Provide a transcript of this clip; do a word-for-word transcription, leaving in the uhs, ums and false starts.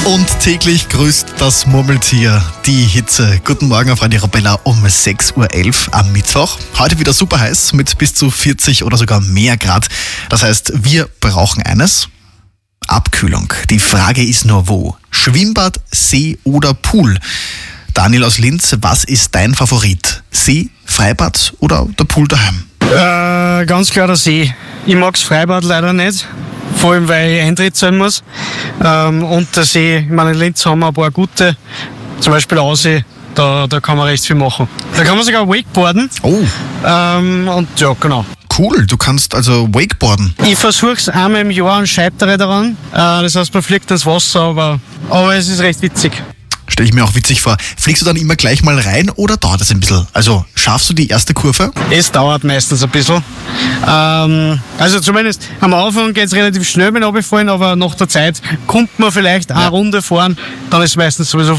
Und täglich grüßt das Murmeltier die Hitze. Guten Morgen auf Radio Arabella um sechs Uhr elf am Mittwoch. Heute wieder super heiß mit bis zu vierzig oder sogar mehr Grad. Das heißt, wir brauchen eines: Abkühlung. Die Frage ist nur wo? Schwimmbad, See oder Pool? Daniel aus Linz, was ist dein Favorit? See, Freibad oder der Pool daheim? Äh, ganz klar der See. Ich mag's Freibad leider nicht, vor allem weil ich Eintritt zahlen muss. Ähm, und der See, ich meine, in Linz haben wir ein paar gute, zum Beispiel Aussee, da, da kann man recht viel machen. Da kann man sogar wakeboarden. Oh, Ähm, und ja, genau. cool. Du kannst also wakeboarden. Ich versuch's einmal im Jahr und scheitere daran. Äh, das heißt, man fliegt ins Wasser, aber, aber es ist recht witzig. Stelle ich mir auch witzig vor. Fliegst du dann immer gleich mal rein oder dauert es ein bisschen? Also schaffst du die erste Kurve? Es dauert meistens ein bisschen. Ähm, also zumindest am Anfang geht's relativ schnell mit runterfallen, aber nach der Zeit kommt man vielleicht eine Runde fahren, dann ist es meistens sowieso